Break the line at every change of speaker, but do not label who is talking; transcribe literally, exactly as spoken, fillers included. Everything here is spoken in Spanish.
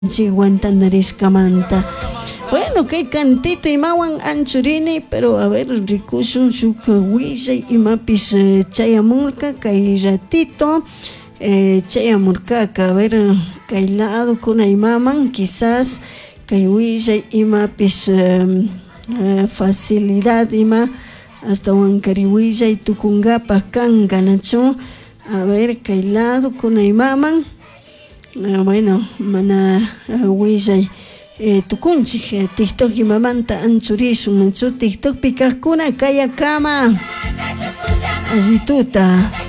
Chihuantanarishkamanta. Bueno, que cantito imawan anchurini, pero a ver, rikushun shuk willay imapis eh, chayamurka kay ratito eh, chayamurkaka, a ver, kay lado kuna imaman quizás kay willay imapis eh, eh, facilidad ima hasta wankari willay tukungapa kanka nachu, a ver, kay lado kuna imaman. Uh, bueno, mana uh, willay eh, tukunchik eh, TikTok imamanta anchurishun nachu TikTok pikakuna kaya kama allituta.